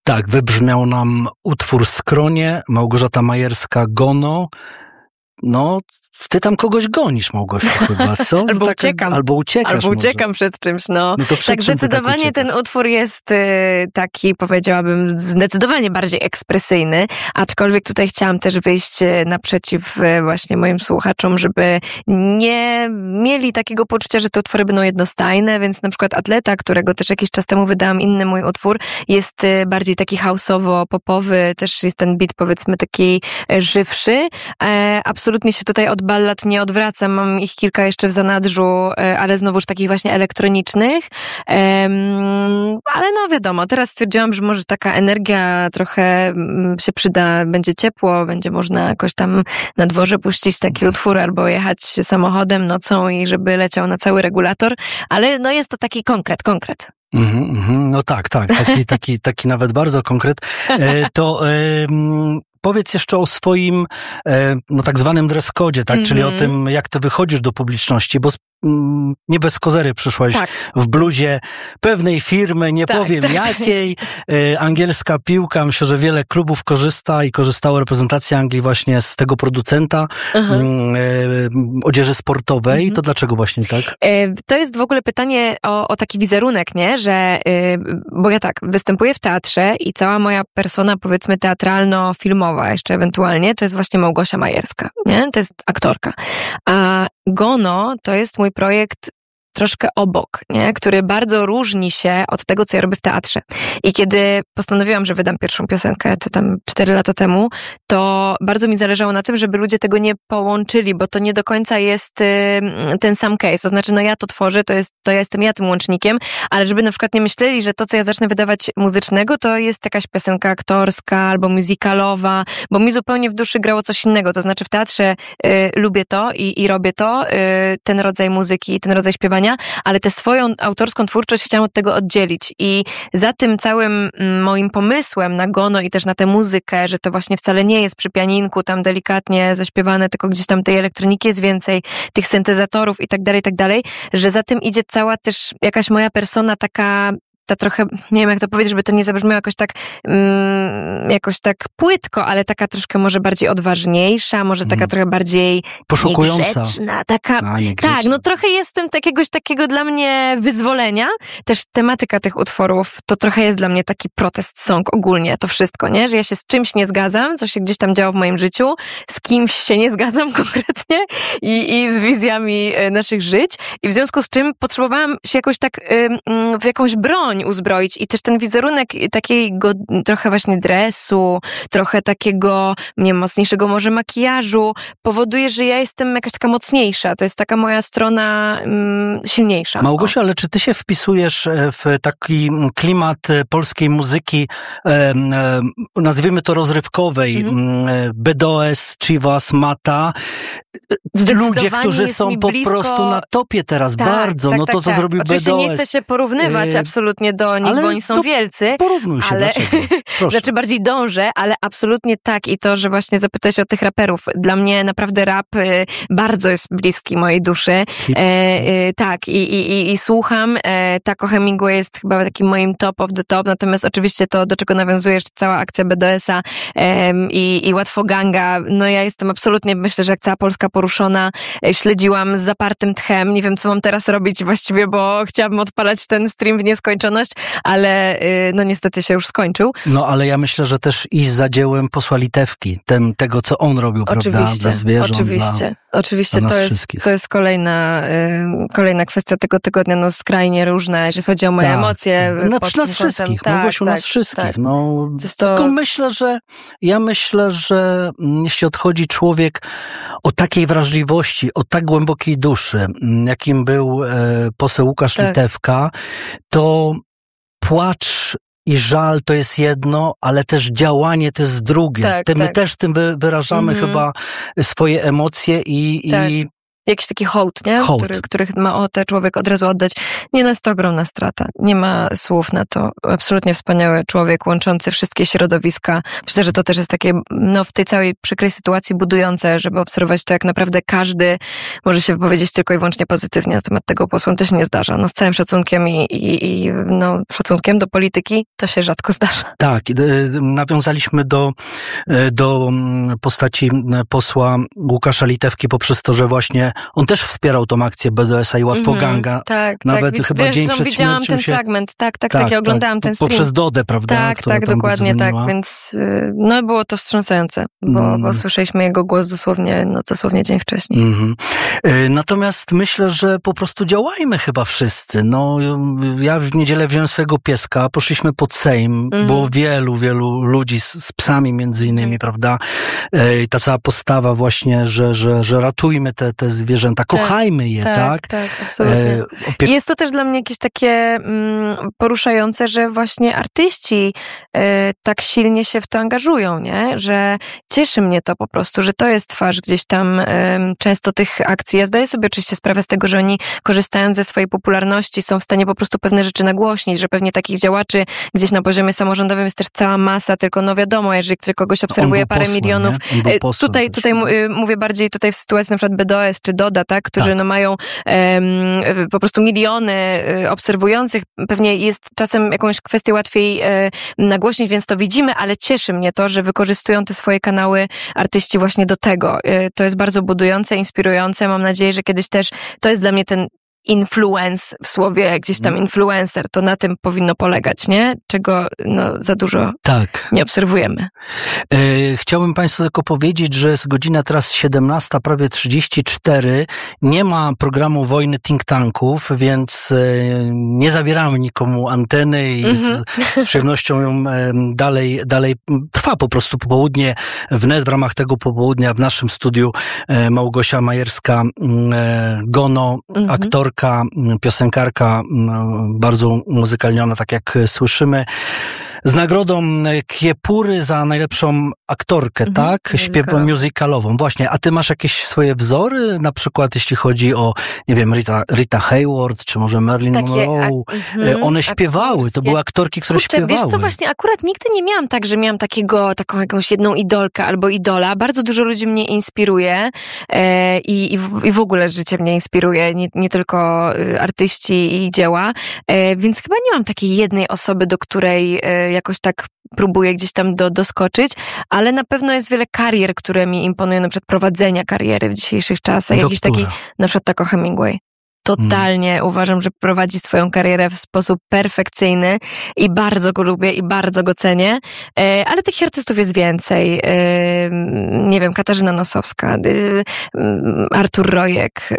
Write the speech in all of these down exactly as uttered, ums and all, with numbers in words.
Tak, wybrzmiał nam utwór Skronie, Małgorzata Majerska, Gono. No, ty tam kogoś gonisz, Małgosiu, chyba, co? albo tak, uciekam. Albo uciekasz Albo może. uciekam przed czymś, no. no to przed tak, czym zdecydowanie tak ten utwór jest y, taki, powiedziałabym, zdecydowanie bardziej ekspresyjny, aczkolwiek tutaj chciałam też wyjść naprzeciw y, właśnie moim słuchaczom, żeby nie mieli takiego poczucia, że te utwory będą jednostajne, więc na przykład Atleta, którego też jakiś czas temu wydałam, inny mój utwór, jest y, bardziej taki house'owo-popowy, też jest ten beat, powiedzmy, taki y, żywszy. E, absolutnie się tutaj od ballad nie odwracam, mam ich kilka jeszcze w zanadrzu, ale znowuż takich właśnie elektronicznych. Um, ale no wiadomo, teraz stwierdziłam, że może taka energia trochę się przyda, będzie ciepło, będzie można jakoś tam na dworze puścić taki utwór albo jechać samochodem nocą i żeby leciał na cały regulator, ale no jest to taki konkret, konkret. Mm-hmm, mm-hmm. No tak, tak, taki, taki, taki nawet bardzo konkret. E, to... E, Powiedz jeszcze o swoim, no tak zwanym dress codzie, tak? Mm-hmm. Czyli o tym, jak ty wychodzisz do publiczności, bo mm, nie bez kozery przyszłaś tak. w bluzie pewnej firmy, nie tak, powiem tak, jakiej. Tak. Angielska piłka, myślę, że wiele klubów korzysta i korzystało reprezentacja Anglii właśnie z tego producenta uh-huh. odzieży sportowej. Mm-hmm. To dlaczego właśnie tak? To jest w ogóle pytanie o, o taki wizerunek, nie? Że, bo ja tak, występuję w teatrze i cała moja persona, powiedzmy, teatralno-filmowa jeszcze ewentualnie, to jest właśnie Małgosia Majerska, nie? To jest aktorka. A Gono to jest mój projekt troszkę obok, nie? Który bardzo różni się od tego, co ja robię w teatrze. I kiedy postanowiłam, że wydam pierwszą piosenkę, to tam cztery lata temu, to bardzo mi zależało na tym, żeby ludzie tego nie połączyli, bo to nie do końca jest y, ten sam case. To znaczy, no ja to tworzę, to jest, to ja jestem ja tym łącznikiem, ale żeby na przykład nie myśleli, że to, co ja zacznę wydawać muzycznego, to jest jakaś piosenka aktorska albo musicalowa, bo mi zupełnie w duszy grało coś innego. To znaczy w teatrze y, lubię to i, i robię to, y, ten rodzaj muzyki, ten rodzaj śpiewania, ale tę swoją autorską twórczość chciałam od tego oddzielić i za tym całym moim pomysłem na Gono i też na tę muzykę, że to właśnie wcale nie jest przy pianinku tam delikatnie zaśpiewane, tylko gdzieś tam tej elektroniki jest więcej, tych syntezatorów i tak dalej, i tak dalej, że za tym idzie cała też jakaś moja persona taka ta trochę, nie wiem jak to powiedzieć, żeby to nie zabrzmiało jakoś tak mm, jakoś tak płytko, ale taka troszkę może bardziej odważniejsza, może taka mm. trochę bardziej poszukująca. Niegrzeczna, taka, A, niegrzeczna. tak, no trochę jest w tym jakiegoś takiego dla mnie wyzwolenia. Też tematyka tych utworów, to trochę jest dla mnie taki protest song ogólnie, to wszystko, nie? Że ja się z czymś nie zgadzam, co się gdzieś tam działo w moim życiu, z kimś się nie zgadzam konkretnie i, i z wizjami naszych żyć i w związku z czym potrzebowałam się jakoś tak ym, w jakąś broń uzbroić i też ten wizerunek takiego trochę właśnie dresu, trochę takiego, nie wiem, mocniejszego może makijażu powoduje, że ja jestem jakaś taka mocniejsza. To jest taka moja strona mm, silniejsza. Małgosia, o. ale czy ty się wpisujesz w taki klimat polskiej muzyki, e, e, nazwijmy to rozrywkowej, mm-hmm. B D O S, Chivas, Mata, ludzie, którzy są po blisko... prostu na topie teraz, tak, bardzo, tak, no to tak, co tak. zrobił Oczywiście B D O S. nie chcę się porównywać e... absolutnie do nich, ale bo oni są wielcy. Porównuj się, ale... dlaczego? Proszę. Znaczy bardziej dążę, ale absolutnie tak i to, że właśnie zapytałeś o tych raperów. Dla mnie naprawdę rap y, bardzo jest bliski mojej duszy. E, y, tak, i, i, i, i słucham. E, Taco Hemingway jest chyba takim moim top of the top, natomiast oczywiście to, do czego nawiązuje jeszcze cała akcja B D O S-a e, i, i Łatwo Ganga. No ja jestem absolutnie, myślę, że jak cała Polska poruszona, e, śledziłam z zapartym tchem. Nie wiem, co mam teraz robić właściwie, bo chciałabym odpalać ten stream w nieskończoność, ale y, no niestety się już skończył. No ale ja myślę, że też iść za dziełem posła Litewki, tem, tego co on robił, oczywiście, prawda, dla zwierząt. Oczywiście, dla, oczywiście. dla to, jest, wszystkich. to jest kolejna, y, kolejna kwestia tego tygodnia, no skrajnie różna, jeżeli chodzi o moje tak. emocje. Znaczy nas wszystkich, tak, Małgosiu, tak, nas wszystkich. Tak. No, to... Tylko myślę, że ja myślę, że jeśli odchodzi człowiek o takiej wrażliwości, o tak głębokiej duszy, jakim był e, poseł Łukasz tak. Litewka, to płacz i żal to jest jedno, ale też działanie to jest drugie. Tak, Ty, my tak. też tym wyrażamy mm-hmm. chyba swoje emocje i, tak. i jakiś taki hołd, nie? Hołd. Który, których ma ochotę człowiek od razu oddać. Nie, no jest to ogromna strata. Nie ma słów na to. Absolutnie wspaniały człowiek, łączący wszystkie środowiska. Myślę, że to też jest takie, no w tej całej przykrej sytuacji budujące, żeby obserwować to, jak naprawdę każdy może się wypowiedzieć tylko i wyłącznie pozytywnie na temat tego posła. To się nie zdarza. No z całym szacunkiem i, i, i no, szacunkiem do polityki to się rzadko zdarza. Tak, nawiązaliśmy do, do postaci posła Łukasza Litewki poprzez to, że właśnie on też wspierał tą akcję B D S-a i Łatwoganga. Mm, tak, Nawet tak. chyba Wiesz, dzień przed widziałam śmiercią ten się... fragment. Tak, tak, tak, tak. Ja oglądałam tak, ten stream. Poprzez Dodę, prawda? Tak, która tak, tam dokładnie tak. dzwoniła. Więc no było to wstrząsające, bo, Mm. bo słyszeliśmy jego głos dosłownie, no dosłownie dzień wcześniej. Mm-hmm. Natomiast myślę, że po prostu działajmy chyba wszyscy. No, ja w niedzielę wziąłem swojego pieska, poszliśmy pod Sejm, Mm. było wielu, wielu ludzi z, z psami między innymi, Mm. prawda? I ta cała postawa właśnie, że, że, że ratujmy te, te zwierzęta, Tak, kochajmy je, tak? Tak, tak, absolutnie. E, opie- I jest to też dla mnie jakieś takie mm, poruszające, że właśnie artyści e, tak silnie się w to angażują, nie? Że cieszy mnie to po prostu, że to jest twarz gdzieś tam e, często tych akcji. Ja zdaję sobie oczywiście sprawę z tego, że oni korzystając ze swojej popularności są w stanie po prostu pewne rzeczy nagłośnić, że pewnie takich działaczy gdzieś na poziomie samorządowym jest też cała masa, tylko no wiadomo, jeżeli ktoś kogoś obserwuje parę posłem, milionów. nie? On był E, posłem tutaj też. tutaj m- y, mówię bardziej tutaj w sytuacji na przykład B D O S czy Doda, tak? Którzy Tak. no mają em, po prostu miliony y, obserwujących. Pewnie jest czasem jakąś kwestię łatwiej e, nagłośnić, więc to widzimy, ale cieszy mnie to, że wykorzystują te swoje kanały artyści właśnie do tego. E, to jest bardzo budujące, inspirujące. Mam nadzieję, że kiedyś też to jest dla mnie ten influence w słowie gdzieś tam influencer, to na tym powinno polegać, nie? Czego no, za dużo tak. nie obserwujemy. E, chciałbym Państwu tylko powiedzieć, że jest godzina teraz siedemnasta, prawie trzydzieści cztery. Nie ma programu Wojny Think Tanków, więc e, nie zabieramy nikomu anteny i z, z przyjemnością ją e, dalej, dalej trwa po prostu popołudnie. Wnet w ramach tego popołudnia w naszym studiu e, Małgosia Majerska, e, Gono, mhm. aktorka, piosenkarka, bardzo muzykalniona, tak jak słyszymy, z nagrodą Kiepury za najlepszą aktorkę, mhm, tak? Śpiew muzykalową. Właśnie, a ty masz jakieś swoje wzory? Na przykład jeśli chodzi o, nie wiem, Rita, Rita Hayworth, czy może Marilyn Takie, Monroe. A, mm, One śpiewały, to były aktorki, które Kurczę, śpiewały. Wiesz co, właśnie akurat nigdy nie miałam tak, że miałam takiego, taką jakąś jedną idolkę albo idola. Bardzo dużo ludzi mnie inspiruje e, i, i, w, i w ogóle życie mnie inspiruje, nie, nie tylko y, artyści i dzieła, e, więc chyba nie mam takiej jednej osoby, do której e, jakoś tak próbuję gdzieś tam do, doskoczyć, ale na pewno jest wiele karier, które mi imponują, na przykład prowadzenia kariery w dzisiejszych czasach. Jakiś taki, na przykład tako Hemingway. Totalnie hmm. uważam, że prowadzi swoją karierę w sposób perfekcyjny i bardzo go lubię i bardzo go cenię, e, ale tych artystów jest więcej. E, nie wiem, Katarzyna Nosowska, e, Artur Rojek, e,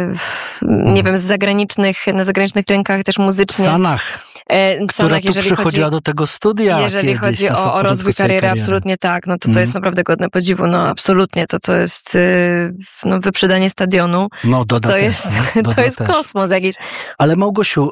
hmm. nie wiem, z zagranicznych, na zagranicznych rynkach też muzycznie. Sanach. E, która tu przychodziła chodzi, do tego studia. Jeżeli chodzi o, o rozwój kariery, kariery, absolutnie tak. No to to mm. jest naprawdę godne podziwu. No absolutnie, to to jest no, wyprzedanie stadionu. No Doda to też, jest, Doda to jest też. kosmos jakiś. Ale Małgosiu,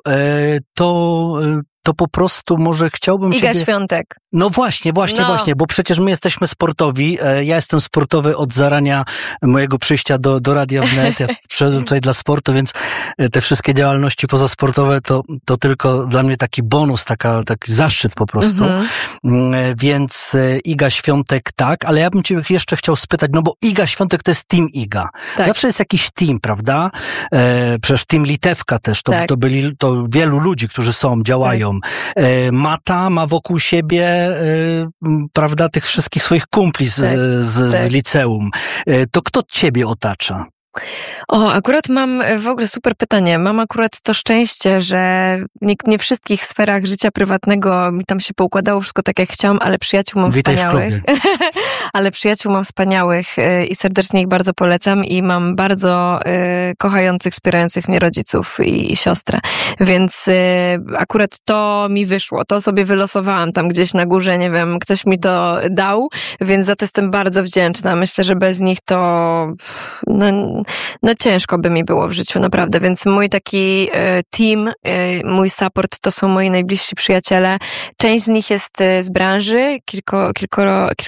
to... to po prostu może chciałbym Iga ciebie... Świątek. No właśnie, właśnie, no. właśnie, bo przecież my jesteśmy sportowi. Ja jestem sportowy od zarania mojego przyjścia do, do Radia Wnet. Ja przyszedłem tutaj dla sportu, więc te wszystkie działalności pozasportowe to, to tylko dla mnie taki bonus, taka, taki zaszczyt po prostu. Mm-hmm. Więc Iga Świątek tak, ale ja bym cię jeszcze chciał spytać, no bo Iga Świątek to jest Team Iga. Tak. Zawsze jest jakiś team, prawda? E, przecież Team Litewka też, to, tak. to byli to wielu ludzi, którzy są, działają. Tak. Mata ma wokół siebie, prawda, tych wszystkich swoich kumpli z, tak, z, tak. z liceum. To kto ciebie otacza? O, akurat mam w ogóle super pytanie. Mam akurat to szczęście, że nie, nie w wszystkich sferach życia prywatnego mi tam się poukładało wszystko tak, jak chciałam, ale przyjaciół mam Witaj wspaniałych. ale przyjaciół mam wspaniałych i serdecznie ich bardzo polecam i mam bardzo y, kochających, wspierających mnie rodziców i, i siostrę. Więc y, akurat to mi wyszło. To sobie wylosowałam tam gdzieś na górze, nie wiem, ktoś mi to dał, więc za to jestem bardzo wdzięczna. Myślę, że bez nich to no, no ciężko by mi było w życiu, naprawdę. Więc mój taki e, team, e, mój support to są moi najbliżsi przyjaciele. Część z nich jest e, z branży, kilko, kilkoro, kilkoro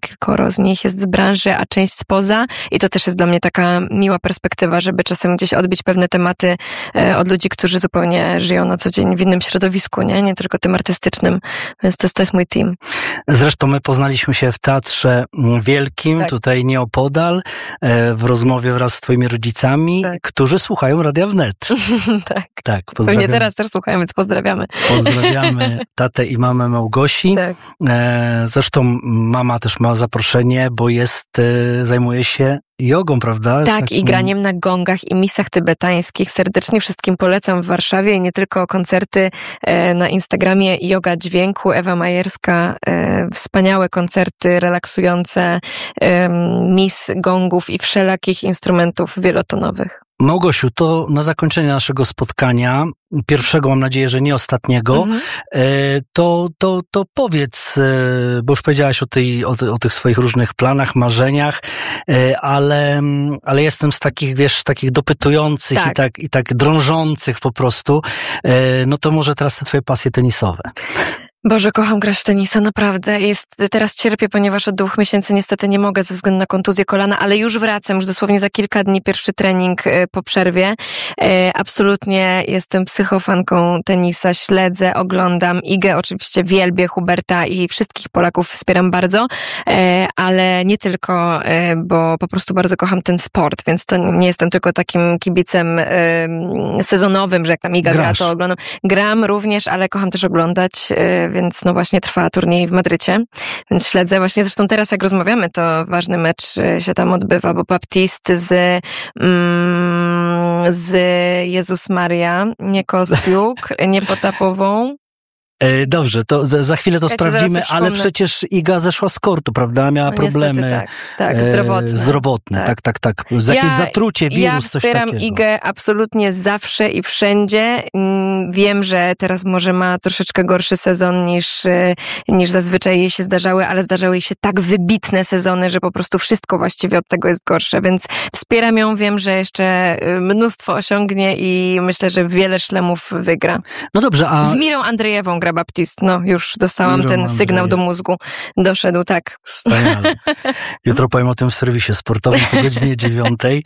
kilkoro z nich jest z branży, a część spoza i to też jest dla mnie taka miła perspektywa, żeby czasem gdzieś odbić pewne tematy od ludzi, którzy zupełnie żyją na co dzień w innym środowisku, nie, nie tylko tym artystycznym, więc to jest, to jest mój team. Zresztą my poznaliśmy się w Teatrze Wielkim, tak. tutaj nieopodal, w rozmowie wraz z twoimi rodzicami, tak. którzy słuchają Radia Wnet. tak. tak Pewnie teraz też słuchają, więc pozdrawiamy. Pozdrawiamy tatę i mamę Małgosi. Tak. Zresztą mama też ma zaproszenie, bo jest, zajmuje się jogą, prawda? Tak, tak, i graniem na gongach i misach tybetańskich. Serdecznie wszystkim polecam w Warszawie i nie tylko koncerty na Instagramie Yoga Dźwięku, Ewa Majerska, wspaniałe koncerty relaksujące, mis gongów i wszelakich instrumentów wielotonowych. Małgosiu, to na zakończenie naszego spotkania, pierwszego, mam nadzieję, że nie ostatniego, mhm. to, to, to powiedz, bo już powiedziałaś o, tej, o, o tych swoich różnych planach, marzeniach, ale, ale jestem z takich, wiesz, takich dopytujących tak. i tak, i tak drążących po prostu, no to może teraz te twoje pasje tenisowe. Boże, kocham grać w tenisa, naprawdę. Jest, teraz cierpię, ponieważ od dwóch miesięcy niestety nie mogę ze względu na kontuzję kolana, ale już wracam, już dosłownie za kilka dni pierwszy trening po przerwie. Absolutnie jestem psychofanką tenisa, śledzę, oglądam. Igę oczywiście wielbię, Huberta i wszystkich Polaków wspieram bardzo, ale nie tylko, bo po prostu bardzo kocham ten sport, więc to nie jestem tylko takim kibicem sezonowym, że jak tam Iga Grasz. gra, to oglądam. Gram również, ale kocham też oglądać, więc no właśnie trwa turniej w Madrycie, więc śledzę właśnie, zresztą teraz jak rozmawiamy, to ważny mecz się tam odbywa, bo Baptiste z mm, z Jezus Maria, nie Kostiuk, nie Potapową. Dobrze, to za chwilę to ja sprawdzimy, ale przecież Iga zeszła z kortu, prawda? Miała no, problemy niestety, tak, tak, zdrowotne. Zdrowotne, tak, tak, tak. tak. Za jakieś ja, zatrucie, wirus, ja coś takiego. Ja wspieram Igę absolutnie zawsze i wszędzie. Wiem, że teraz może ma troszeczkę gorszy sezon niż, niż zazwyczaj jej się zdarzały, ale zdarzały jej się tak wybitne sezony, że po prostu wszystko właściwie od tego jest gorsze, więc wspieram ją, wiem, że jeszcze mnóstwo osiągnie i myślę, że wiele szlemów wygra. No dobrze, a... Z Mirą Andrzejewą gra Baptiste. No, już dostałam ten Andrzejew. sygnał do mózgu. Doszedł, tak. Wspaniale. Jutro powiem o tym w serwisie sportowym po godzinie dziewiątej.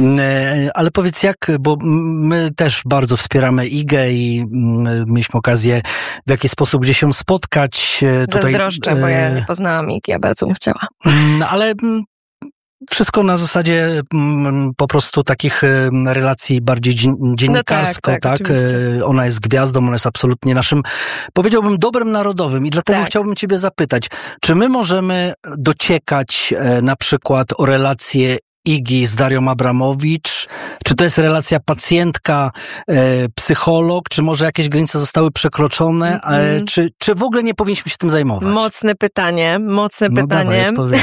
Ale powiedz jak, bo my też bardzo wspieramy Igę i mieliśmy okazję w jakiś sposób gdzieś się spotkać. Zazdroszczę, tutaj, bo ja nie poznałam Igi, ja bardzo bym chciała. No, ale wszystko na zasadzie m, po prostu takich relacji bardziej dziennikarsko, no tak, tak, tak. Ona jest gwiazdą, ona jest absolutnie naszym, powiedziałbym, dobrem narodowym i dlatego tak. chciałbym ciebie zapytać, czy my możemy dociekać e, na przykład o relacje Igi z Darią Abramowicz? Czy to jest relacja pacjentka, e, psycholog? Czy może jakieś granice zostały przekroczone? Mm. E, czy, czy w ogóle nie powinniśmy się tym zajmować? Mocne pytanie, mocne no pytanie. Dawaj,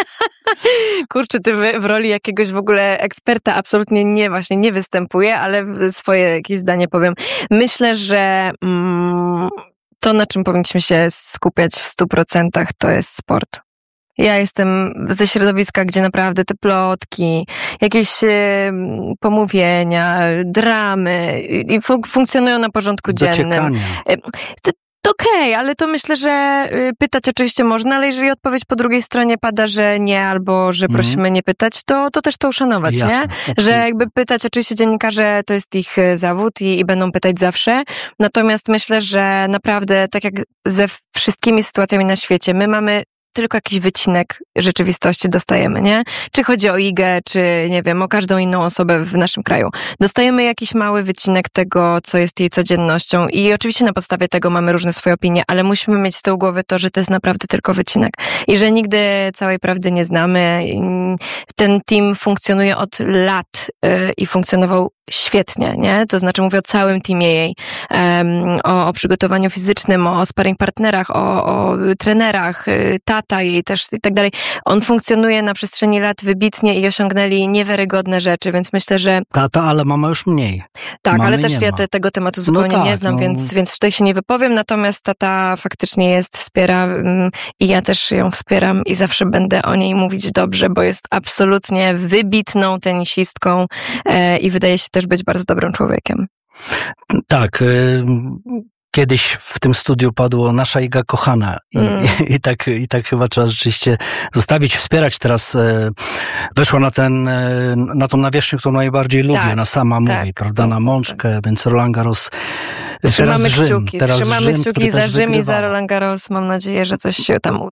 Kurczę, ty w, w roli jakiegoś w ogóle eksperta absolutnie nie, właśnie nie występuję, ale swoje jakieś zdanie powiem. Myślę, że mm, to, na czym powinniśmy się skupiać w stu procentach, to jest sport. Ja jestem ze środowiska, gdzie naprawdę te plotki, jakieś e, pomówienia, dramy i fun- funkcjonują na porządku dziennym. E, to, to okej, okay, ale to myślę, że pytać oczywiście można, ale jeżeli odpowiedź po drugiej stronie pada, że nie, albo że prosimy mm. nie pytać, to, to też to uszanować, Jasne, nie? Absolutnie. Że jakby pytać, oczywiście dziennikarze to jest ich zawód i, i będą pytać zawsze, natomiast myślę, że naprawdę tak jak ze wszystkimi sytuacjami na świecie, my mamy tylko jakiś wycinek rzeczywistości dostajemy, nie? Czy chodzi o Igę, czy nie wiem, o każdą inną osobę w naszym kraju. Dostajemy jakiś mały wycinek tego, co jest jej codziennością i oczywiście na podstawie tego mamy różne swoje opinie, ale musimy mieć z tyłu głowy to, że to jest naprawdę tylko wycinek i że nigdy całej prawdy nie znamy. Ten team funkcjonuje od lat yy, i funkcjonował świetnie, nie? To znaczy mówię o całym teamie jej, um, o, o przygotowaniu fizycznym, o sparring partnerach, o, o trenerach, y, tata jej też i tak dalej. On funkcjonuje na przestrzeni lat wybitnie i osiągnęli niewiarygodne rzeczy, więc myślę, że... Tata, ale mama już mniej. Tak, Mamy ale też ja te, tego tematu zupełnie no tak, nie znam, no... więc, więc tutaj się nie wypowiem, natomiast tata faktycznie jest, wspiera um, i ja też ją wspieram i zawsze będę o niej mówić dobrze, bo jest absolutnie wybitną tenisistką e, i wydaje się też być bardzo dobrym człowiekiem. Tak. kiedyś w tym studiu padło Nasza Iga kochana i, mm. i, i, tak, i tak chyba trzeba rzeczywiście zostawić, wspierać. Teraz e, weszła na ten, e, na tą nawierzchnię, którą najbardziej lubię, tak, na Sama tak, mówi, prawda, na Mączkę, tak. Więc Roland Garros. Trzymamy teraz Rzym, kciuki, teraz trzymamy Rzym, kciuki za Rzym wygrywa. i za Roland Garros. Mam nadzieję, że coś się tam uda.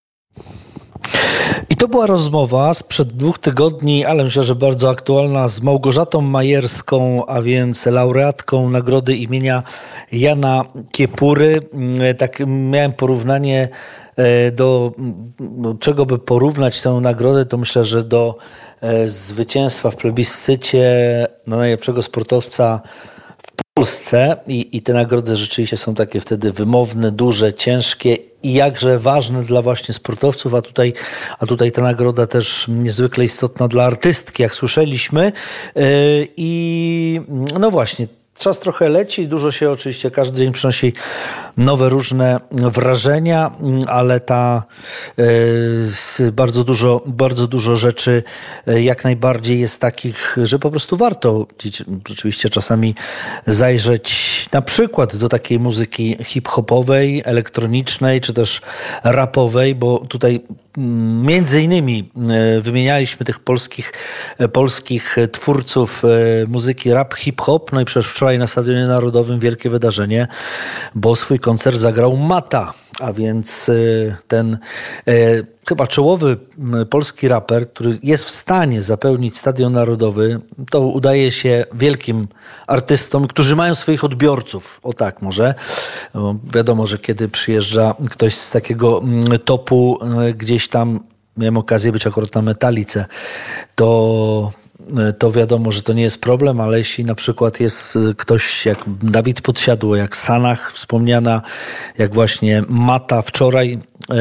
I to była rozmowa sprzed dwóch tygodni, ale myślę, że bardzo aktualna, z Małgorzatą Majerską, a więc laureatką nagrody imienia Jana Kiepury. Tak miałem porównanie do, do czego by porównać tę nagrodę, to myślę, że do zwycięstwa w plebiscycie na najlepszego sportowca w Polsce i, i te nagrody rzeczywiście są takie wtedy wymowne, duże, ciężkie i jakże ważne dla właśnie sportowców, a tutaj, a tutaj ta nagroda też niezwykle istotna dla artystki, jak słyszeliśmy. I no właśnie, czas trochę leci, dużo się oczywiście, każdy dzień przynosi nowe różne wrażenia, ale ta y, bardzo dużo, bardzo dużo rzeczy y, jak najbardziej jest takich, że po prostu warto rzeczywiście czasami zajrzeć na przykład do takiej muzyki hip-hopowej, elektronicznej, czy też rapowej, bo tutaj między innymi wymienialiśmy tych polskich, polskich twórców muzyki rap, hip-hop, no i przecież wczoraj na Stadionie Narodowym wielkie wydarzenie, bo swój koncert zagrał Mata, a więc ten chyba czołowy polski raper, który jest w stanie zapełnić Stadion Narodowy, to udaje się wielkim artystom, którzy mają swoich odbiorców. O tak może. Bo wiadomo, że kiedy przyjeżdża ktoś z takiego topu gdzieś tam, miałem okazję być akurat na Metalice, to to wiadomo, że to nie jest problem, ale jeśli na przykład jest ktoś jak Dawid Podsiadło, jak Sanach wspomniana, jak właśnie Mata wczoraj,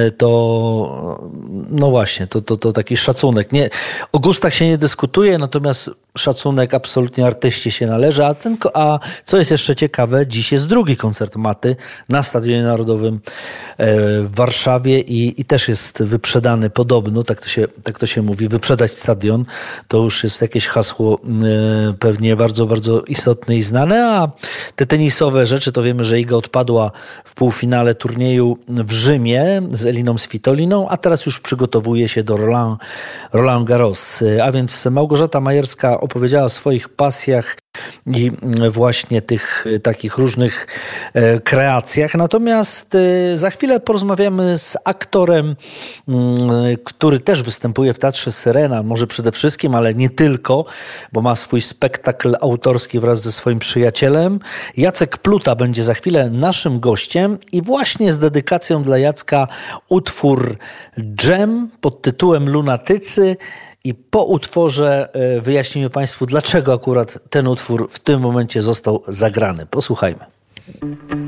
to no właśnie, to, to, to taki szacunek. Nie, o gustach się nie dyskutuje, natomiast szacunek absolutnie artyście się należy. A, ten, a co jest jeszcze ciekawe, dziś jest drugi koncert Maty na Stadionie Narodowym w Warszawie i, i też jest wyprzedany podobno, tak to, się, tak to się mówi, wyprzedać stadion. To już jest jakieś hasło pewnie bardzo, bardzo istotne i znane, a te tenisowe rzeczy to wiemy, że Iga odpadła w półfinale turnieju w Rzymie z Eliną Svitoliną, a teraz już przygotowuje się do Roland, Roland Garros. A więc Małgorzata Majerska opowiedziała o swoich pasjach i właśnie tych takich różnych kreacjach. Natomiast za chwilę porozmawiamy z aktorem, który też występuje w Teatrze Syrena, może przede wszystkim, ale nie tylko, bo ma swój spektakl autorski wraz ze swoim przyjacielem. Jacek Pluta będzie za chwilę naszym gościem i właśnie z dedykacją dla Jacka utwór Dżem pod tytułem Lunatycy. I po utworze wyjaśnimy Państwu, dlaczego akurat ten utwór w tym momencie został zagrany. Posłuchajmy.